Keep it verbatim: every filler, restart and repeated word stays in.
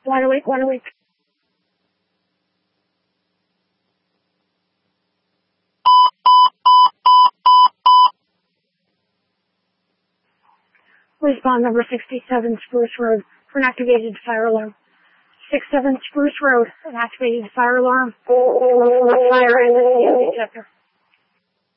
Wide awake, wide awake. Respond number sixty-seven Spruce Road for an activated fire alarm. sixty-seven Spruce Road, an activated fire alarm. Fire in the detector.